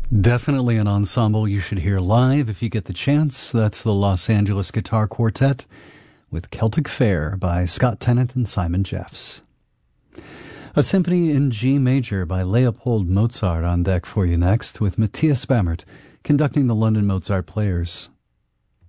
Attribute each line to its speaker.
Speaker 1: Definitely an ensemble you should hear live if you get the chance. That's the Los Angeles Guitar Quartet with Celtic Fair by Scott Tennant and Simon Jeffs. A symphony in G major by Leopold Mozart on deck for you next, with Matthias Bamert conducting the London Mozart Players.